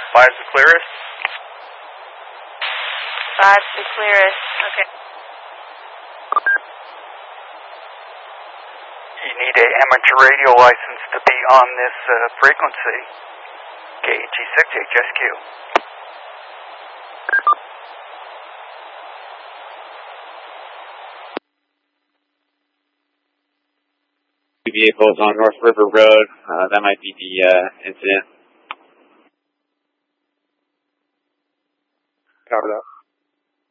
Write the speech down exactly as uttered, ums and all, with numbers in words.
Five's the clearest? Five's the clearest. Okay. You need an amateur radio license to be on this uh, frequency. K G six H S Q. Vehicles on North River Road. Uh, that might be the uh, incident. Cover that.